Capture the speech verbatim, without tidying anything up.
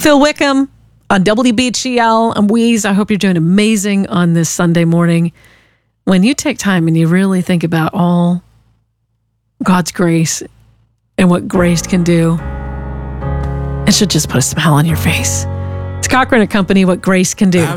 Phil Wickham on W B G L. I'm Weeze. I hope you're doing amazing on this Sunday morning. When you take time and you really think about all God's grace and what grace can do, it should just put a smile on your face. It's Cochran and Company, What Grace Can Do.